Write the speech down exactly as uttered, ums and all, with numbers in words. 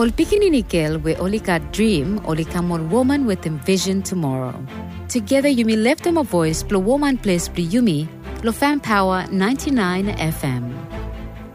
Ol pikinini girl we only got dream, only come on woman with him vision tomorrow. Together you may lift them a voice, blow woman place, blow yumi, lo fan power ninety-nine F M.